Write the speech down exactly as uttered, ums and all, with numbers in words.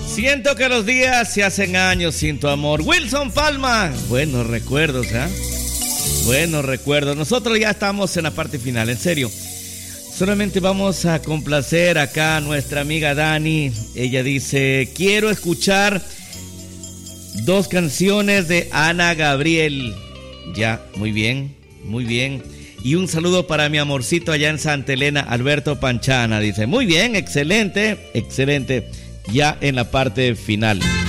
Siento que los días se hacen años sin tu amor. Wilson Palma. Buenos recuerdos, ¿eh? Buenos recuerdos. Nosotros ya estamos en la parte final, en serio. Solamente vamos a complacer acá a nuestra amiga Dani. Ella dice, quiero escuchar dos canciones de Ana Gabriel. Ya, muy bien, muy bien. Y un saludo para mi amorcito allá en Santa Elena, Alberto Panchana. Dice, muy bien, excelente, excelente. Ya en la parte final.